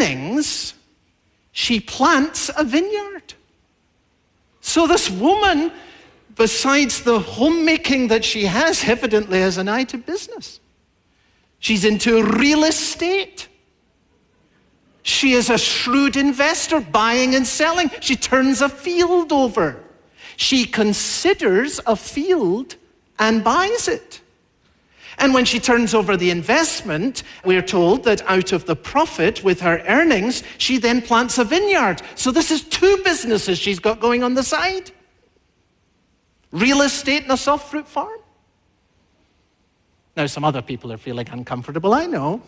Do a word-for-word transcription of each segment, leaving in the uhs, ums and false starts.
earnings, she plants a vineyard. So this woman, besides the homemaking that she has, evidently has an eye to business. She's into real estate. She is a shrewd investor, buying and selling. She turns a field over. She considers a field and buys it. And when she turns over the investment, we're told that out of the profit with her earnings, she then plants a vineyard. So this is two businesses she's got going on the side. Real estate and a soft fruit farm. Now, some other people are feeling uncomfortable, I know.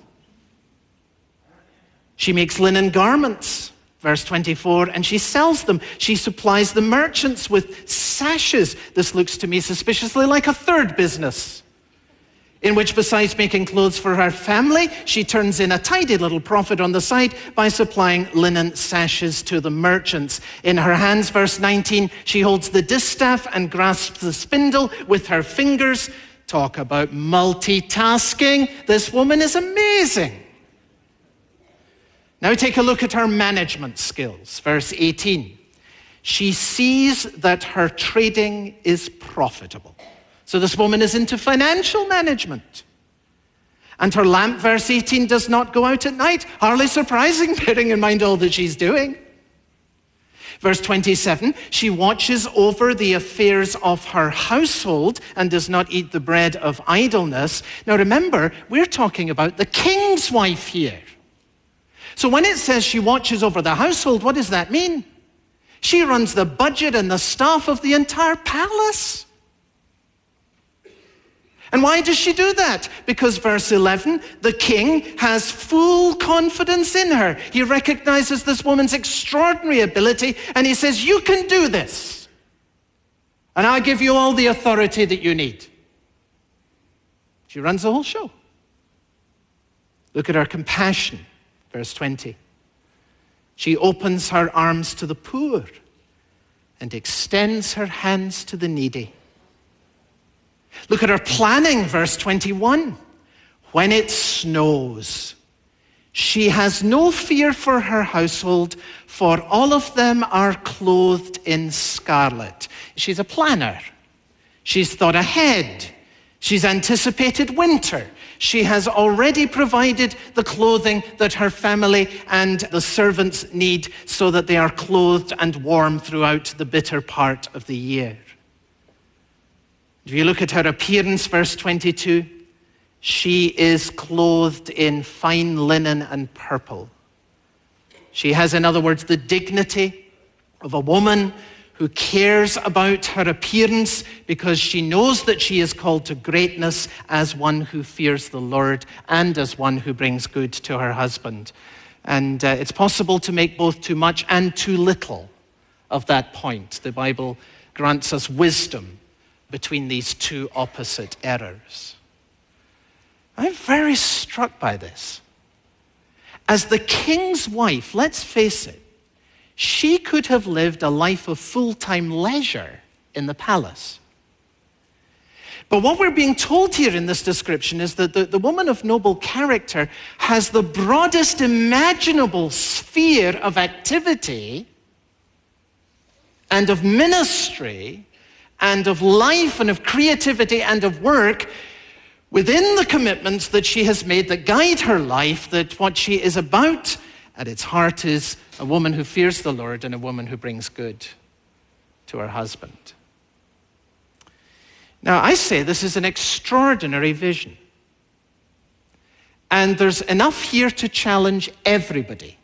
She makes linen garments, verse twenty-four, and she sells them. She supplies the merchants with sashes. This looks to me suspiciously like a third business, in which besides making clothes for her family, she turns in a tidy little profit on the side by supplying linen sashes to the merchants. In her hands, verse nineteen, she holds the distaff and grasps the spindle with her fingers. Talk about multitasking. This woman is amazing. Now take a look at her management skills. Verse eighteen. She sees that her trading is profitable. So this woman is into financial management. And her lamp, verse eighteen, does not go out at night. Hardly surprising, bearing in mind all that she's doing. Verse twenty-seven, she watches over the affairs of her household and does not eat the bread of idleness. Now remember, we're talking about the king's wife here. So when it says she watches over the household, what does that mean? She runs the budget and the staff of the entire palace. And why does she do that? Because verse eleven, the king has full confidence in her. He recognizes this woman's extraordinary ability and he says, you can do this. And I'll give you all the authority that you need. She runs the whole show. Look at her compassion. Verse twenty, she opens her arms to the poor and extends her hands to the needy. Look at her planning, verse twenty-one. When it snows, she has no fear for her household, for all of them are clothed in scarlet. She's a planner. She's thought ahead. She's anticipated winter. She has already provided the clothing that her family and the servants need so that they are clothed and warm throughout the bitter part of the year. If you look at her appearance, verse twenty-two, she is clothed in fine linen and purple. She has, in other words, the dignity of a woman who cares about her appearance because she knows that she is called to greatness as one who fears the Lord and as one who brings good to her husband. And uh, it's possible to make both too much and too little of that point. The Bible grants us wisdom between these two opposite errors. I'm very struck by this. As the king's wife, let's face it, she could have lived a life of full-time leisure in the palace. But what we're being told here in this description is that the, the woman of noble character has the broadest imaginable sphere of activity and of ministry and of life and of creativity and of work within the commitments that she has made that guide her life, that what she is about at its heart is a woman who fears the Lord and a woman who brings good to her husband. Now, I say this is an extraordinary vision. And there's enough here to challenge everybody.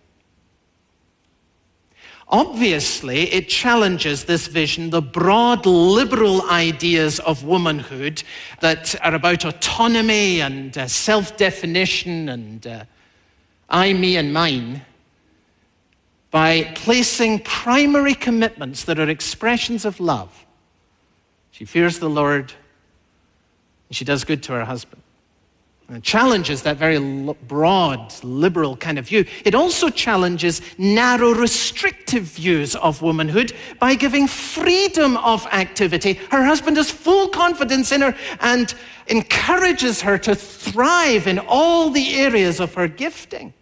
Obviously, it challenges this vision, the broad liberal ideas of womanhood that are about autonomy and uh, self-definition and uh, I, me, and mine, by placing primary commitments that are expressions of love. She fears the Lord, and she does good to her husband. And it challenges that very broad, liberal kind of view. It also challenges narrow, restrictive views of womanhood by giving freedom of activity. Her husband has full confidence in her and encourages her to thrive in all the areas of her gifting.